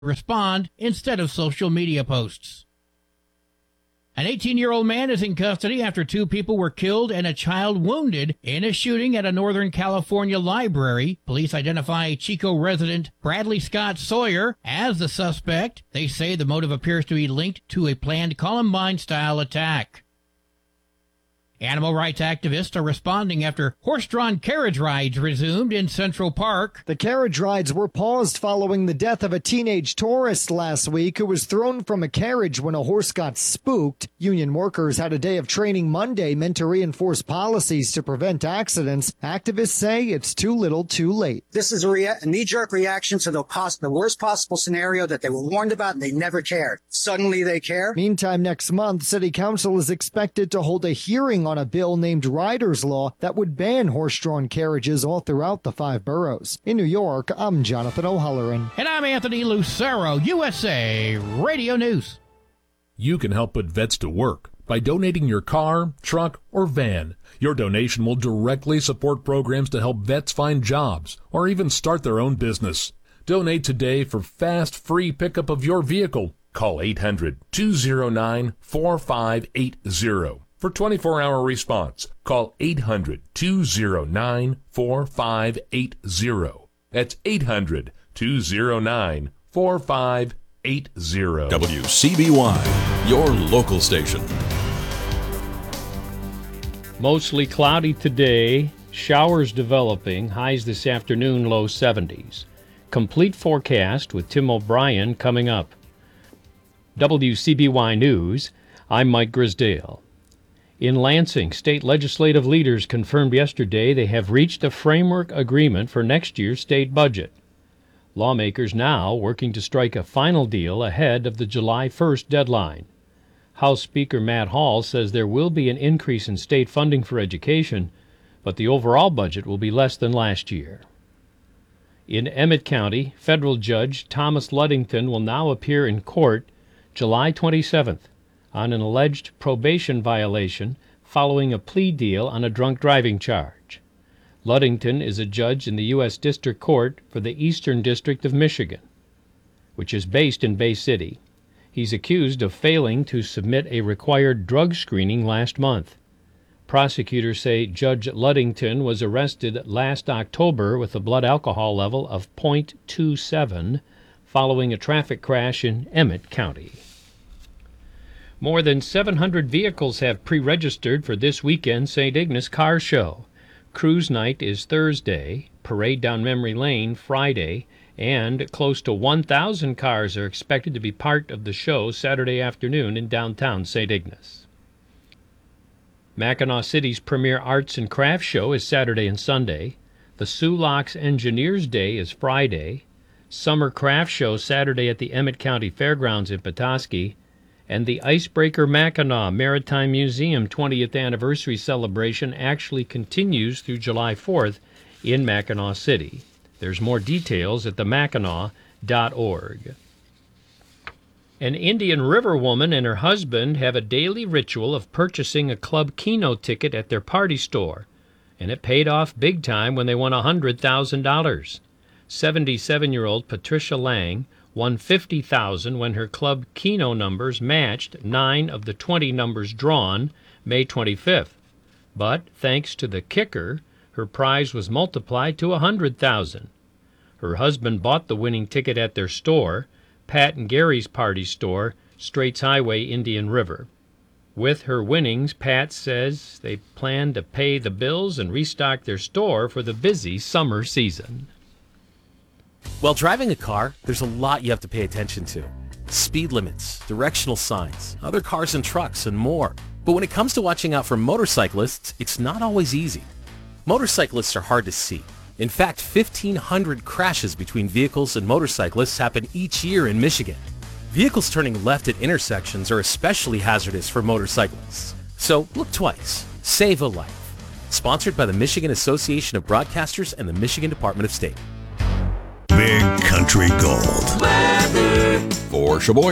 respond instead of social media posts. An 18-year-old man is in custody after 2 people were killed and a child wounded in a shooting at a Northern California library. Police identify Chico resident Bradley Scott Sawyer as the suspect. They say the motive appears to be linked to a planned Columbine-style attack. Animal rights activists are responding after horse-drawn carriage rides resumed in Central Park. The carriage rides were paused following the death of a teenage tourist last week who was thrown from a carriage when a horse got spooked. Union workers had a day of training Monday meant to reinforce policies to prevent accidents. Activists say it's too little too late. This is a knee-jerk reaction to the worst possible scenario that they were warned about and they never cared. Suddenly they care. Meantime, next month, City Council is expected to hold a hearing on a bill named Riders Law that would ban horse-drawn carriages all throughout the 5 boroughs. In New York, I'm Jonathan O'Halloran. And I'm Anthony Lucero, USA Radio News. You can help put vets to work by donating your car, truck, or van. Your donation will directly support programs to help vets find jobs or even start their own business. Donate today for fast, free pickup of your vehicle. Call 800-209-4580. For 24-hour response, call 800-209-4580. That's 800-209-4580. WCBY, your local station. Mostly cloudy today, showers developing, highs this afternoon, low 70s. Complete forecast with Tim O'Brien coming up. WCBY News, I'm Mike Grisdale. In Lansing, state legislative leaders confirmed yesterday they have reached a framework agreement for next year's state budget. Lawmakers now working to strike a final deal ahead of the July 1st deadline. House Speaker Matt Hall says there will be an increase in state funding for education, but the overall budget will be less than last year. In Emmett County, federal judge Thomas Ludington will now appear in court July 27th. On an alleged probation violation following a plea deal on a drunk driving charge. Ludington is a judge in the U.S. District Court for the Eastern District of Michigan, which is based in Bay City. He's accused of failing to submit a required drug screening last month. Prosecutors say Judge Ludington was arrested last October with a blood alcohol level of .27 following a traffic crash in Emmett County. More than 700 vehicles have pre-registered for this weekend's St. Ignace Car Show. Cruise Night is Thursday, Parade down Memory Lane Friday, and close to 1,000 cars are expected to be part of the show Saturday afternoon in downtown St. Ignace. Mackinac City's premier arts and crafts show is Saturday and Sunday. The Sioux Locks Engineers Day is Friday. Summer Craft Show Saturday at the Emmett County Fairgrounds in Petoskey. And the Icebreaker Mackinac Maritime Museum 20th Anniversary Celebration actually continues through July 4th in Mackinac City. There's more details at themackinac.org. An Indian River woman and her husband have a daily ritual of purchasing a Club Keno ticket at their party store, and it paid off big time when they won $100,000. 77-year-old Patricia Lang won $50,000 when her Club Keno numbers matched 9 of the 20 numbers drawn May 25th. But thanks to the kicker, her prize was multiplied to $100,000. Her husband bought the winning ticket at their store, Pat and Gary's Party Store, Straits Highway, Indian River. With her winnings, Pat says they plan to pay the bills and restock their store for the busy summer season. While driving a car, there's a lot you have to pay attention to. Speed limits, directional signs, other cars and trucks, and more. But when it comes to watching out for motorcyclists, it's not always easy. Motorcyclists are hard to see. In fact, 1,500 crashes between vehicles and motorcyclists happen each year in Michigan. Vehicles turning left at intersections are especially hazardous for motorcyclists. So look twice. Save a life. Sponsored by the Michigan Association of Broadcasters and the Michigan Department of State. Big Country Gold. For Sheboygan.